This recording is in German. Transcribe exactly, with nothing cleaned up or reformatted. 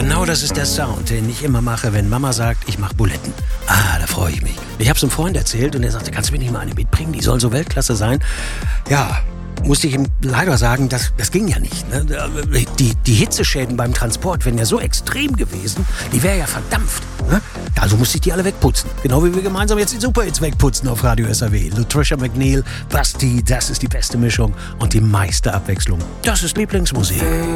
Genau das ist der Sound, den ich immer mache, wenn Mama sagt, ich mache Buletten. Ah, da freue ich mich. Ich habe es einem Freund erzählt und er sagte, kannst du mir nicht mal eine mitbringen? Die soll so Weltklasse sein. Ja, musste ich ihm leider sagen, das, das ging ja nicht. Ne? Die, die Hitzeschäden beim Transport wären ja so extrem gewesen, die wäre ja verdampft. Ne? Also musste ich die alle wegputzen. Genau wie wir gemeinsam jetzt die Superhits wegputzen auf Radio S R W. Latricia McNeil, Basti, das ist die beste Mischung und die meiste Abwechslung. Das ist Lieblingsmusik.